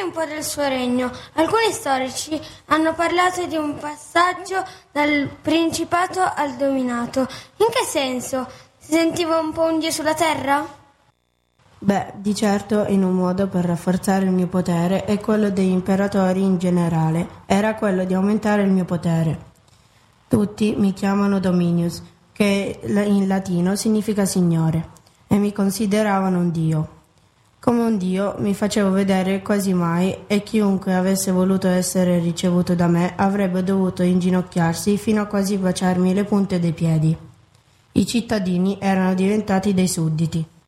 un po' del suo regno. Alcuni storici hanno parlato di un passaggio dal principato al dominato. In che senso? Si sentiva un po' un dio sulla terra? Beh, di certo in un modo per rafforzare il mio potere e quello degli imperatori in generale. Era quello di aumentare il mio potere. Tutti mi chiamano Dominius, che in latino significa signore, e mi consideravano un dio. Come un dio mi facevo vedere quasi mai e chiunque avesse voluto essere ricevuto da me avrebbe dovuto inginocchiarsi fino a quasi baciarmi le punte dei piedi. I cittadini erano diventati dei sudditi.